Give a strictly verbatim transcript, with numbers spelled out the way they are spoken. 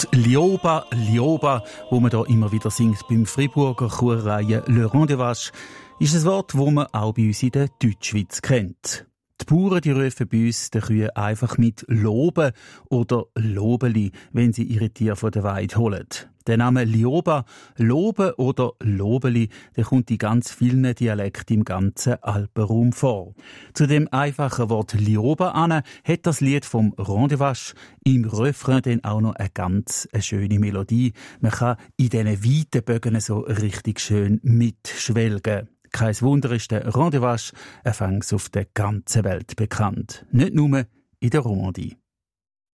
Lioba, Lioba, wo man da immer wieder singt beim Friburger Chorreihe Le Rendezvous, ist ein Wort, das man auch bei uns in der Deutschschweiz kennt. Die Bauern, die rufen bei uns den Kühen einfach mit Loben oder Lobeli, wenn sie ihre Tiere von der Weide holen. Der Name Lioba, Loben oder Lobeli, der kommt in ganz vielen Dialekten im ganzen Alpenraum vor. Zu dem einfachen Wort Lioba an hat das Lied vom Rendezvous im Refrain dann auch noch eine ganz eine schöne Melodie. Man kann in diesen weiten Bögen so richtig schön mitschwelgen. Kein Wunder ist der Rendezvous, er fängt auf der ganzen Welt bekannt. Nicht nur in der Romandie.